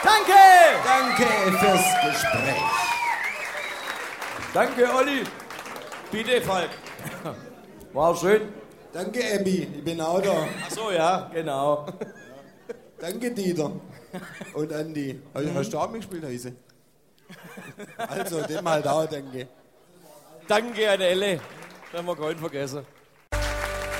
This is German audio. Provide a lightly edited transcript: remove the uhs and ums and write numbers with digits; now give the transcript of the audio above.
Danke! Danke fürs Gespräch. Danke, Olli. Bitte, Falk. War schön. Danke, Abby. Ich bin auch da. Ach so, ja, genau. Danke, Dieter. Und Andi. Hast du auch mitgespielt, Heise? Also, dem halt auch danke. Danke an Elle. Das haben wir gar nicht vergessen.